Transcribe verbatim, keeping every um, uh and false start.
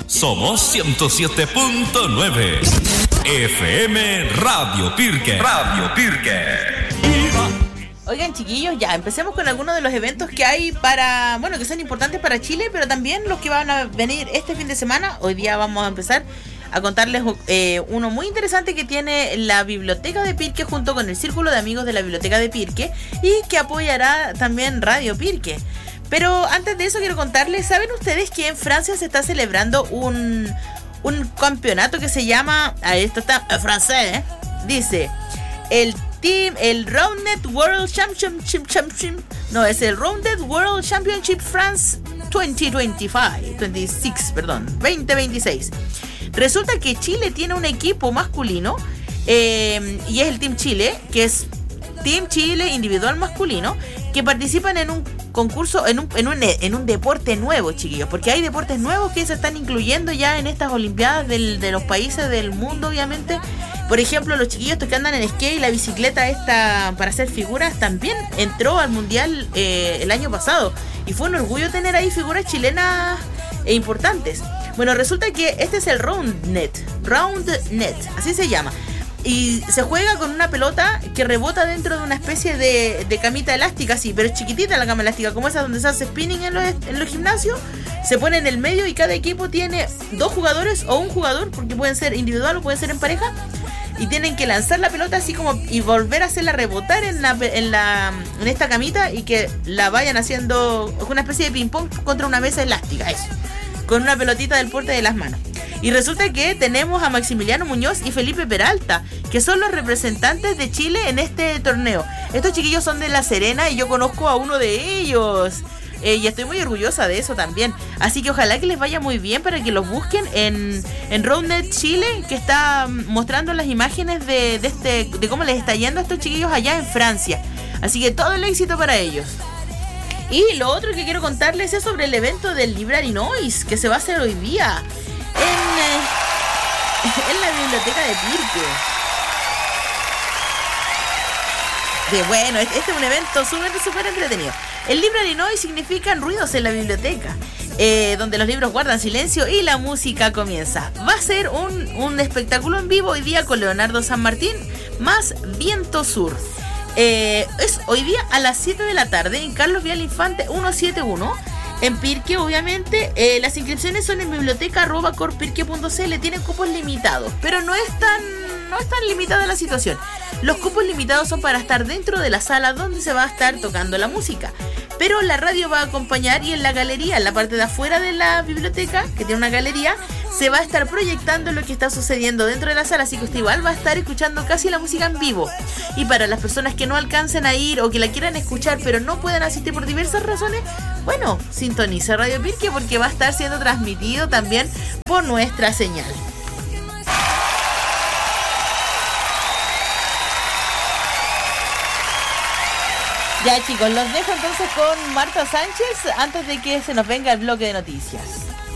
Somos ciento siete punto nueve. F M Radio Pirque. Radio Pirque. Oigan, chiquillos, ya empecemos con algunos de los eventos que hay para, bueno, que son importantes para Chile, pero también los que van a venir este fin de semana. Hoy día vamos a empezar a contarles eh, uno muy interesante que tiene la Biblioteca de Pirque junto con el Círculo de Amigos de la Biblioteca de Pirque y que apoyará también Radio Pirque. Pero antes de eso quiero contarles, ¿saben ustedes que en Francia se está celebrando un, un campeonato que se llama, ah, esto está en francés, ¿eh? Dice, el Team, el Roundnet World Championship, Championship, no, es el Roundnet World Championship France veinte veinticinco, veintiséis, perdón, veinte veintiséis. Resulta que Chile tiene un equipo masculino eh, y es el Team Chile, que es Team Chile individual masculino, que participan en un concurso, en un, en un, en un deporte nuevo, chiquillos, porque hay deportes nuevos que se están incluyendo ya en estas olimpiadas del, de los países del mundo, obviamente. Por ejemplo, los chiquillos que andan en skate y la bicicleta esta para hacer figuras también entró al mundial eh, el año pasado y fue un orgullo tener ahí figuras chilenas e importantes. Bueno, resulta que este es el Roundnet, Roundnet, así se llama. Y se juega con una pelota que rebota dentro de una especie de, de camita elástica, sí, pero es chiquitita la cama elástica, como esa donde se hace spinning en los, en los gimnasios. Se pone en el medio y cada equipo tiene dos jugadores o un jugador, porque pueden ser individual o pueden ser en pareja. Y tienen que lanzar la pelota así como y volver a hacerla rebotar en la, en la en esta camita y que la vayan haciendo una especie de ping pong contra una mesa elástica, eso, con una pelotita del porte de las manos. Y resulta que tenemos a Maximiliano Muñoz y Felipe Peralta, que son los representantes de Chile en este torneo. Estos chiquillos son de La Serena y yo conozco a uno de ellos. Eh, y estoy muy orgullosa de eso también. Así que ojalá que les vaya muy bien para que los busquen en, en Roundnet Chile, que está mostrando las imágenes de, de, este, de cómo les está yendo a estos chiquillos allá en Francia. Así que todo el éxito para ellos. Y lo otro que quiero contarles es sobre el evento del Library Noise, que se va a hacer hoy día en, eh, en la biblioteca de Pirque. De bueno, este es un evento súper, súper entretenido. El Library Noise significa ruidos en la biblioteca, eh, donde los libros guardan silencio y la música comienza. Va a ser un, un espectáculo en vivo hoy día con Leonardo San Martín más Viento Sur. Eh, es hoy día a las siete de la tarde en Carlos Vial Infante ciento setenta y uno. En Pirque, obviamente. Eh, las inscripciones son en biblioteca arroba corpirque punto c l. Tienen cupos limitados, pero no es tan, no es tan limitada la situación. Los cupos limitados son para estar dentro de la sala donde se va a estar tocando la música. Pero la radio va a acompañar y en la galería, en la parte de afuera de la biblioteca, que tiene una galería, se va a estar proyectando lo que está sucediendo dentro de la sala, así que usted igual va a estar escuchando casi la música en vivo. Y para las personas que no alcancen a ir o que la quieran escuchar pero no puedan asistir por diversas razones, bueno, sintonice Radio Pirque porque va a estar siendo transmitido también por nuestra señal. Ya chicos, los dejo entonces con Marta Sánchez antes de que se nos venga el bloque de noticias.